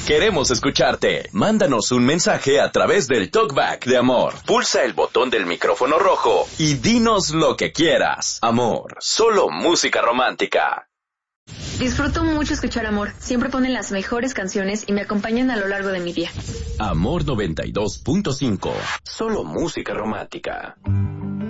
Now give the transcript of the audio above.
Queremos escucharte. Mándanos un mensaje a través del Talkback de Amor. Pulsa el botón del micrófono rojo y dinos lo que quieras. Amor, solo música romántica. Disfruto mucho escuchar Amor. Siempre ponen las mejores canciones y me acompañan a lo largo de mi día. Amor 92.5. Solo música romántica.